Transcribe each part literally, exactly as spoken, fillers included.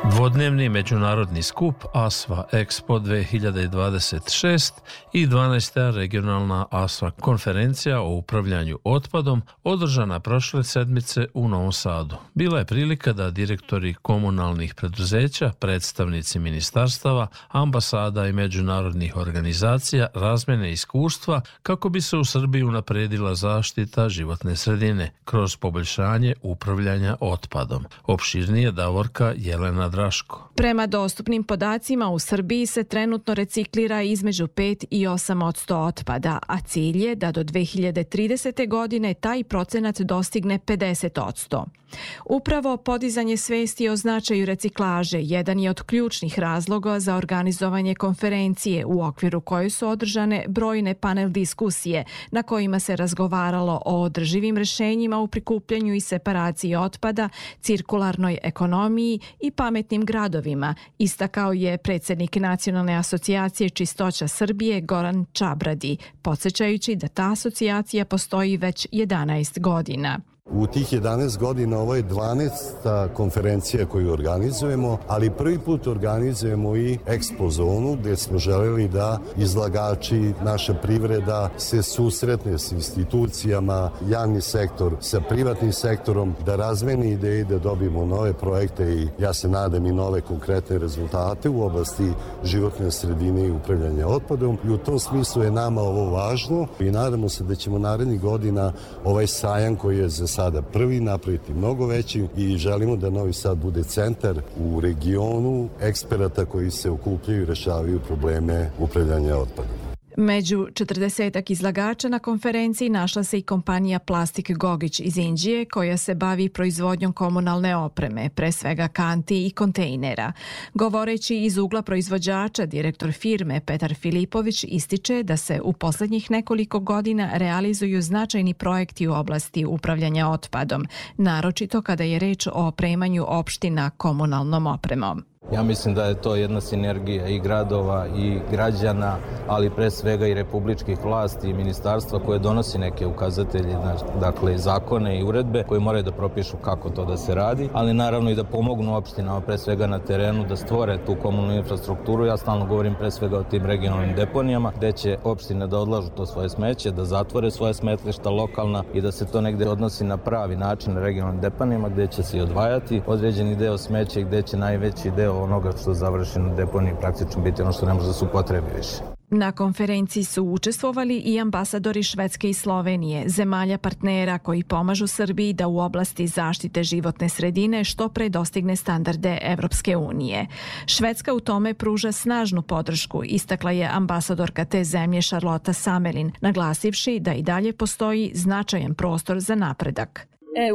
Dvodnevni međunarodni skup A S V A Expo dve hiljade dvadeset šest i dvanaesta regionalna A S V A konferencija o upravljanju otpadom održana prošle sedmice u Novom Sadu. Bila je prilika da direktori komunalnih preduzeća, predstavnici ministarstava, ambasada i međunarodnih organizacija razmene iskustva kako bi se u Srbiji unapredila zaštita životne sredine kroz poboljšanje upravljanja otpadom. Opširnije Davorka Jelena Draško. Prema dostupnim podacima u Srbiji se trenutno reciklira između pet i osam posto otpada, a cilj je da do dve hiljade tridesete. godine taj procenat dostigne pedeset posto. Upravo podizanje svesti o značaju reciklaže jedan je od ključnih razloga za organizovanje konferencije u okviru koje su održane brojne panel diskusije na kojima se razgovaralo o održivim rešenjima u prikupljanju i separaciji otpada, cirkularnoj ekonomiji i pametnim gradovima, istakao je predsjednik Nacionalne asocijacije Čistoća Srbije Goran Čabradi, podsjećajući da ta asocijacija postoji već jedanaest godina. U tih jedanaest godina ovo je dvanaesta konferencija koju organizujemo, ali prvi put organizujemo i Expo zonu gdje smo želeli da izlagači, naša privreda se susretne s institucijama, javni sektor sa privatnim sektorom, da razmeni ideje, da dobijemo nove projekte i ja se nadam i nove konkretne rezultate u oblasti životne sredine i upravljanja otpadom. I u tom smislu je nama ovo važno i nadamo se da ćemo narednih godina ovaj sajam koji je za sada prvi napraviti mnogo veći i želimo da Novi Sad bude centar u regionu eksperata koji se okupljaju i rešavaju probleme upravljanja otpadom. Među četrdesetak izlagača na konferenciji našla se i kompanija Plastik Gogić iz Inđije koja se bavi proizvodnjom komunalne opreme, pre svega kanti i kontejnera. Govoreći iz ugla proizvođača, direktor firme Petar Filipović ističe da se u posljednjih nekoliko godina realizuju značajni projekti u oblasti upravljanja otpadom, naročito kada je reč o opremanju opština komunalnom opremom. Ja mislim da je to jedna sinergija i gradova i građana, ali pre svega i republičkih vlasti i ministarstva koje donosi neke ukazatelje, dakle zakone i uredbe koje moraju da propišu kako to da se radi, ali naravno i da pomognu opštinama pre svega na terenu da stvore tu komunalnu infrastrukturu. Ja stalno govorim pre svega o tim regionalnim deponijama gde će opštine da odlažu to svoje smeće, da zatvore svoje smetlišta lokalna i da se to negde odnosi na pravi način na regionalnim deponijama gde će se i odvajati određeni deo smeća i gde će najveći deo onoga što završi na deponiji praktično biti ono što ne može da se upotrebi više. Na konferenciji su učestvovali i ambasadori Švedske i Slovenije, zemalja partnera koji pomažu Srbiji da u oblasti zaštite životne sredine što pre dostigne standarde Evropske unije. Švedska u tome pruža snažnu podršku, istakla je ambasadorka te zemlje Šarlota Samelin, naglasivši da i dalje postoji značajan prostor za napredak.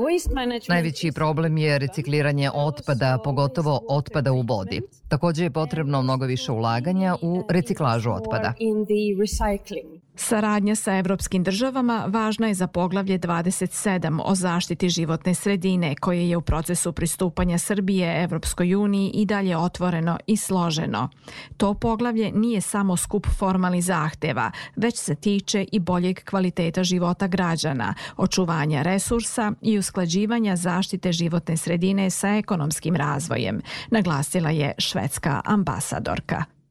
Najveći problem je recikliranje otpada, pogotovo otpada u vodi. Također je potrebno mnogo više ulaganja u reciklažu otpada. Saradnja sa evropskim državama važna je za poglavlje dvadeset sedam o zaštiti životne sredine, koje je u procesu pristupanja Srbije Evropskoj uniji i dalje otvoreno i složeno. To poglavlje nije samo skup formalnih zahteva, već se tiče i boljeg kvaliteta života građana, očuvanja resursa i usklađivanja zaštite životne sredine sa ekonomskim razvojem, naglasila je švedska ambasadorka.